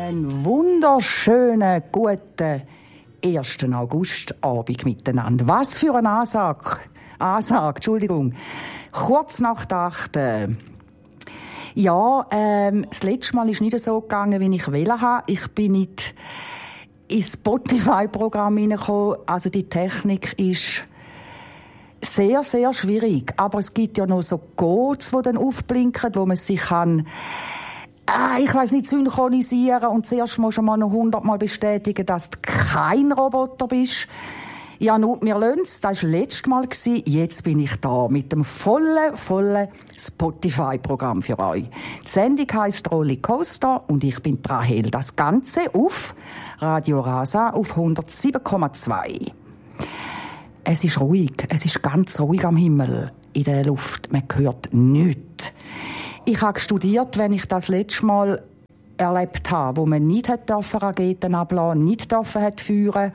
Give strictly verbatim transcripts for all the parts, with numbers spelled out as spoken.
Einen wunderschönen, guten ersten Augustabend miteinander. Was für eine Ansage. Ansage, Entschuldigung. Kurz nach der achten. Ja, ähm, das letzte Mal ist nicht so gegangen, wie ich wollte haben. Ich bin nicht ins Spotify-Programm hineingekommen. Also die Technik ist sehr, sehr schwierig. Aber es gibt ja noch so Codes, die dann aufblinken, wo man sich kann, ah, ich weiss nicht, synchronisieren und zuerst musst du mal noch hundertmal bestätigen, dass du kein Roboter bist. Ja, nun, wir lassen's. Das war das letzte Mal. Jetzt bin ich da mit dem vollen, vollen Spotify-Programm für euch. Die Sendung heisst Rollercoaster und ich bin Rahel. Das Ganze auf Radio Rasa auf hundertsieben Komma zwei. Es ist ruhig. Es ist ganz ruhig am Himmel. In der Luft. Man hört nichts. Ich habe studiert, wenn ich das letzte Mal erlebt habe, wo man nicht Raketen ablassen durfte, nicht dürfen führen.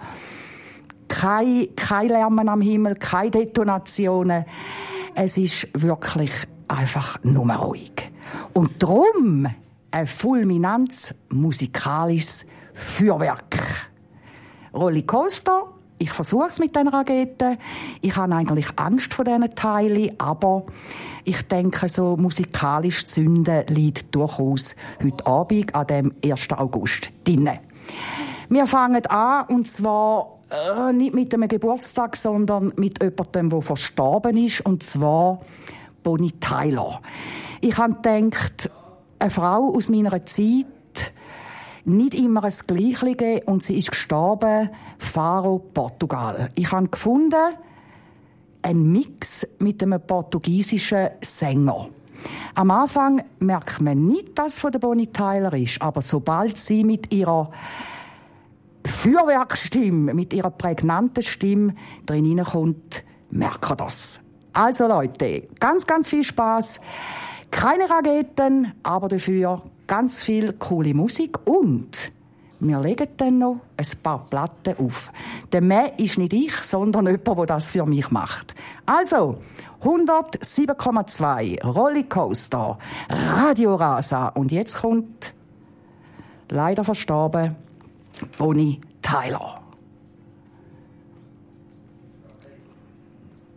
Kein, kein Lärmen am Himmel, keine Detonationen. Es ist wirklich einfach nur ruhig. Und darum ein fulminantes musikalisches Feuerwerk. Rollercoaster, ich versuche es mit den Raketen. Ich habe eigentlich Angst vor diesen Teilen, aber ich denke, so musikalisch zünden liegt durchaus heute Abend, an dem ersten August, drin. Wir fangen an, und zwar äh, nicht mit einem Geburtstag, sondern mit jemandem, der verstorben ist, und zwar Bonnie Tyler. Ich habe gedacht, eine Frau aus meiner Zeit, nicht immer das Gleiche, und sie ist gestorben, Faro, Portugal. Ich habe gefunden, ein Mix mit einem portugiesischen Sänger. Am Anfang merkt man nicht, dass es von der Bonnie Tyler ist, aber sobald sie mit ihrer Feuerwerkstimme, mit ihrer prägnanten Stimme drin hineinkommt, merkt ihr das. Also Leute, ganz, ganz viel Spaß. Keine Raketen, aber dafür ganz viel coole Musik, und wir legen dann noch ein paar Platten auf. Der Mann ist nicht ich, sondern jemand, der das für mich macht. Also, hundertsieben Komma zwei, Rollercoaster, Radio Rasa. Und jetzt kommt, leider verstorben, Bonnie Tyler.